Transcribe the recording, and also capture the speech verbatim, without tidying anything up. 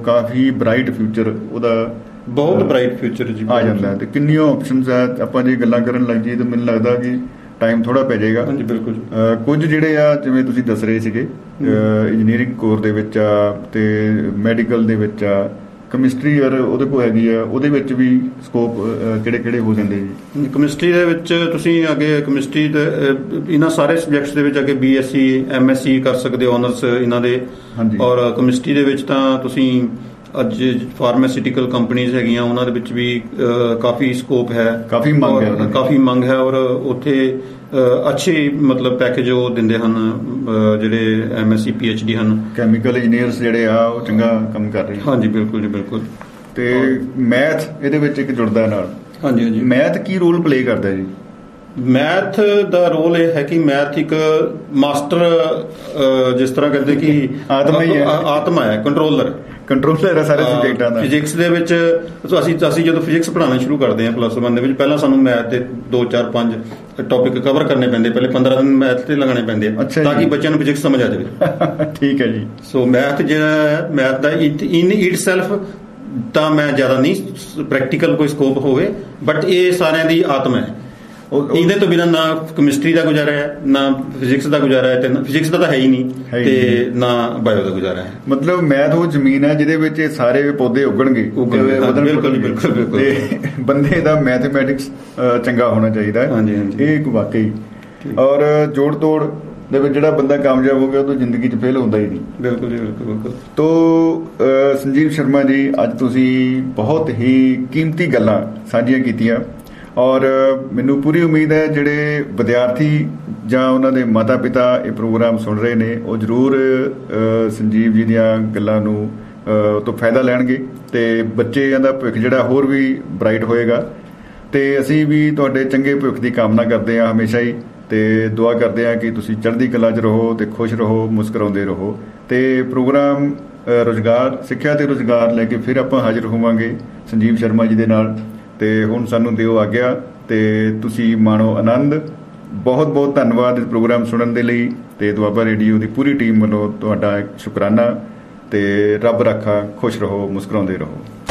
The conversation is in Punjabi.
ਕਾਫੀ ਬ੍ਰਾਈਟ ਫਿਊਚਰ ਉਹਦਾ ਬਹੁਤ ਬ੍ਰਾਈਟ ਫਿਊਚਰ ਜੀ ਆ ਜਾਂਦਾ। ਤੇ ਕਿੰਨੀਆਂ ਆਪਸ਼ਨਸ ਹੈ, ਆਪਾਂ ਜੇ ਗੱਲਾਂ ਕਰਨ ਲੱਗ ਜਾਈਏ ਤਾਂ ਮੈਨੂੰ ਲੱਗਦਾ ਕਿ ਟਾਈਮ ਥੋੜਾ ਪੈ ਜਾਏਗਾ। ਹਾਂਜੀ ਬਿਲਕੁਲ। ਕੁਝ ਜਿਹੜੇ ਆ ਜਿਵੇਂ ਤੁਸੀਂ ਦੱਸ ਰਹੇ ਸੀਗੇ ਇੰਜੀਨੀਅਰਿੰਗ ਕੋਰ ਦੇ ਵਿੱਚ ਆ ਤੇ ਮੈਡੀਕਲ ਦੇ ਵਿੱਚ ਆ, ਕੈਮਿਸਟਰੀ ਯਾਰ ਉਹਦੇ ਕੋਲ ਹੈਗੀ ਆ, ਉਹਦੇ ਵਿੱਚ ਵੀ ਸਕੋਪ ਕਿਹੜੇ ਕਿਹੜੇ ਹੋ ਜਾਂਦੇ ਜੀ? ਕੈਮਿਸਟਰੀ ਦੇ ਵਿੱਚ ਤੁਸੀਂ ਅੱਗੇ ਕੈਮਿਸਟਰੀ ਦੇ ਇਹਨਾਂ ਸਾਰੇ ਸਬਜੈਕਟਸ ਦੇ ਵਿੱਚ ਅੱਗੇ B S C M S C ਕਰ ਸਕਦੇ ਹੋ ਆਨਰਸ ਇਹਨਾਂ ਦੇ। ਔਰ ਕੈਮਿਸਟਰੀ ਦੇ ਵਿੱਚ ਤਾਂ ਤੁਸੀਂ ਅੱਜ ਫਾਰਮਾਸਿਊਟੀਕਲ ਕੰਪਨੀਜ਼ ਹੈਗੀਆਂ ਉਹਨਾਂ ਦੇ ਵਿੱਚ ਵੀ ਕਾਫੀ ਸਕੋਪ ਹੈ, ਕਾਫੀ ਮੰਗ ਹੈ ਕਾਫੀ ਮੰਗ ਹੈ ਔਰ ਉੱਥੇ ਅੱਛੇ ਮਤਲਬ ਪੈਕੇਜ ਉਹ ਦਿੰਦੇ ਹਨ ਜਿਹੜੇ M S C P H D ਹਨ। ਕੈਮੀਕਲ ਇੰਜੀਨੀਅਰਸ ਜਿਹੜੇ ਆ ਉਹ ਚੰਗਾ ਕੰਮ ਕਰ ਰਹੇ। ਹਾਂਜੀ ਬਿਲਕੁਲ ਜੀ ਬਿਲਕੁਲ। ਤੇ ਮੈਥ ਇਹਦੇ ਵਿੱਚ ਇੱਕ ਜੁੜਦਾ ਨਾਲ। ਹਾਂਜੀ ਹਾਂਜੀ। ਮੈਥ ਕੀ ਰੋਲ ਪਲੇ ਕਰਦਾ ਜੀ? ਮੈਥ ਦਾ ਰੋਲ ਇਹ ਹੈ ਕਿ ਮੈਥ ਇੱਕ ਮਾਸਟਰ, ਜਿਸ ਤਰ੍ਹਾਂ ਕਹਿੰਦੇ ਕਿ ਆਤਮਾ ਹੀ ਹੈ, ਆਤਮਾ ਹੈ, ਕੰਟਰੋਲਰ ਕੰਟਰੋਲਰ ਹੈ ਸਾਰੇ ਸਬਜੈਕਟਾਂ ਦਾ। ਫਿਜ਼ਿਕਸ ਦੇ ਵਿੱਚ ਅਸੀਂ ਅਸੀਂ ਜਦੋਂ ਫਿਜ਼ਿਕਸ ਪੜ੍ਹਾਉਣਾ ਸ਼ੁਰੂ ਕਰਦੇ ਹਾਂ ਪਲੱਸ ਵਨ ਦੇ ਵਿੱਚ, ਪਹਿਲਾਂ ਸਾਨੂੰ ਮੈਥ ਦੇ ਦੋ ਚਾਰ ਪੰਜ ਟੌਪਿਕ ਕਵਰ ਕਰਨੇ ਪੈਂਦੇ, ਪਹਿਲੇ ਪੰਦਰਾਂ ਦਿਨ ਮੈਥ ਤੇ ਲਗਾਉਣੇ ਪੈਂਦੇ ਆ ਤਾਂ ਕਿ ਬੱਚਿਆਂ ਨੂੰ ਫਿਜ਼ਿਕਸ ਸਮਝ ਆ ਜਾਵੇ। ਠੀਕ ਹੈ ਜੀ। ਸੋ ਮੈਥ ਜਿਹੜਾ math the in it self ਤਾਂ ਮੈਂ ਜ਼ਿਆਦਾ ਨਹੀਂ ਪ੍ਰੈਕਟੀਕਲ ਕੋਈ ਸਕੋਪ ਹੋਵੇ, ਬਟ ਇਹ ਸਾਰਿਆਂ ਦੀ ਆਤਮਾ ਹੈ। ਇਹਦੇ ਤੋਂ ਬਿਨਾਂ ਨਾ ਕੈਮਿਸਟਰੀ ਦਾ ਗੁਜ਼ਾਰਾ ਹੈ, ਨਾ ਫਿਜ਼ਿਕਸ ਦਾ ਗੁਜ਼ਾਰਾ ਹੈ, ਤੇ ਫਿਜ਼ਿਕਸ ਦਾ ਤਾਂ ਹੈ ਹੀ ਨਹੀਂ, ਤੇ ਨਾ ਬਾਇਓ ਦਾ ਗੁਜ਼ਾਰਾ ਹੈ। ਮਤਲਬ ਮੈਥ ਉਹ ਜ਼ਮੀਨ ਹੈ ਜਿਹਦੇ ਵਿੱਚ ਸਾਰੇ ਪੌਦੇ ਉੱਗਣਗੇ। ਬਿਲਕੁਲ ਬਿਲਕੁਲ। ਤੇ ਬੰਦੇ ਦਾ ਮੈਥਮੈਟਿਕਸ ਚੰਗਾ ਹੋਣਾ ਚਾਹੀਦਾ। ਹਾਂਜੀ ਹਾਂਜੀ। ਇਹ ਇੱਕ ਵਾਕਈ। ਔਰ ਜੋੜ ਤੋੜ ਦੇ ਵਿੱਚ ਜਿਹੜਾ ਬੰਦਾ ਕਾਮਯਾਬ ਹੋ ਗਿਆ ਉਹ ਤਾਂ ਜ਼ਿੰਦਗੀ 'ਚ ਫੇਲ ਹੁੰਦਾ ਹੀ ਨਹੀਂ। ਬਿਲਕੁਲ ਜੀ ਬਿਲਕੁਲ ਬਿਲਕੁਲ। ਤੋ ਸੰਜੀਵ ਸ਼ਰਮਾ ਜੀ, ਅੱਜ ਤੁਸੀਂ ਬਹੁਤ ਹੀ ਕੀਮਤੀ ਗੱਲਾਂ ਸਾਂਝੀਆਂ ਕੀਤੀਆਂ ਔਰ ਮੈਨੂੰ ਪੂਰੀ ਉਮੀਦ ਹੈ ਜਿਹੜੇ ਵਿਦਿਆਰਥੀ ਜਾਂ ਉਹਨਾਂ ਦੇ ਮਾਤਾ ਪਿਤਾ ਇਹ ਪ੍ਰੋਗਰਾਮ ਸੁਣ ਰਹੇ ਨੇ ਉਹ ਜ਼ਰੂਰ ਸੰਜੀਵ ਜੀ ਦੀਆਂ ਗੱਲਾਂ ਨੂੰ ਤੋਂ ਫਾਇਦਾ ਲੈਣਗੇ ਤੇ ਬੱਚਿਆਂ ਦਾ ਭਵਿੱਖ ਜਿਹੜਾ ਹੋਰ ਵੀ ਬ੍ਰਾਈਟ ਹੋਏਗਾ। ਤੇ ਅਸੀਂ ਵੀ ਤੁਹਾਡੇ ਚੰਗੇ ਭਵਿੱਖ ਦੀ ਕਾਮਨਾ ਕਰਦੇ ਹਾਂ ਹਮੇਸ਼ਾ ਹੀ, ਤੇ ਦੁਆ ਕਰਦੇ ਹਾਂ ਕਿ ਤੁਸੀਂ ਚੜ੍ਹਦੀ ਕਲਾ 'ਚ ਰਹੋ ਤੇ ਖੁਸ਼ ਰਹੋ, ਮੁਸਕਰਾਉਂਦੇ ਰਹੋ। ਤੇ ਪ੍ਰੋਗਰਾਮ ਰੁਜ਼ਗਾਰ ਸਿੱਖਿਆ ਤੇ ਰੁਜ਼ਗਾਰ ਲੈ ਕੇ ਫਿਰ ਆਪਾਂ ਹਾਜ਼ਰ ਹੋਵਾਂਗੇ ਸੰਜੀਵ ਸ਼ਰਮਾ ਜੀ ਦੇ ਨਾਲ। ਤੇ ਹੁਣ ਸਾਨੂੰ ਦਿਓ ਆਗਿਆ ਤੇ ਤੁਸੀਂ ਮਾਣੋ ਆਨੰਦ। ਬਹੁਤ ਬਹੁਤ ਧੰਨਵਾਦ ਇਸ ਪ੍ਰੋਗਰਾਮ ਸੁਣਨ ਦੇ ਲਈ ਤੇ ਦੁਆਬਾ ਰੇਡੀਓ ਦੀ ਪੂਰੀ ਟੀਮ ਵੱਲੋਂ ਤੁਹਾਡਾ ਸ਼ੁਕਰਾਨਾ। ਤੇ ਰੱਬ ਰਾਖਾ, ਖੁਸ਼ ਰਹੋ, ਮੁਸਕਰਾਉਂਦੇ ਰਹੋ।